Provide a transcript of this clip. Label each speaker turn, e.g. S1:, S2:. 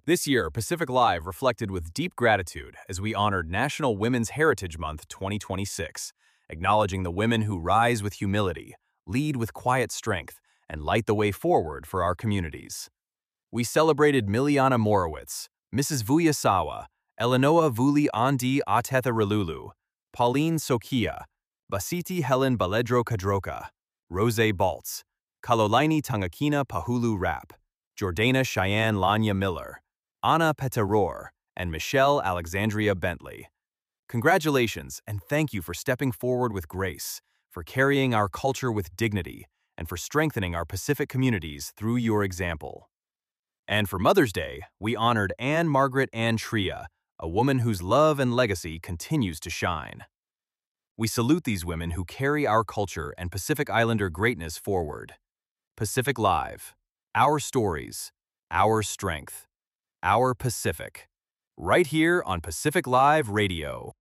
S1: This year, Pacific Live reflected with deep gratitude as we honored National Women's Heritage Month 2026, acknowledging the women who rise with humility, lead with quiet strength, and light the way forward for our communities. We celebrated Miliana Morowitz, Mrs. Vuyasawa, Elenoa Vuli Andi Atetha Relulu, Pauline Sokia, Basiti Helen Baledro Kadroka, Rose Baltz, Kalolaini Tangakina Pahulu Rap, Jordana Cheyenne Lanya Miller, Anna Petaror, and Michelle Alexandria Bentley. Congratulations and thank you for stepping forward with grace, for carrying our culture with dignity, and for strengthening our Pacific communities through your example. And for Mother's Day, we honored Anne Margaret Ann Tria, a woman whose love and legacy continues to shine. We salute these women who carry our culture and Pacific Islander greatness forward. Pacific Live. Our stories. Our strength. Our Pacific. Right here on Pacific Live Radio.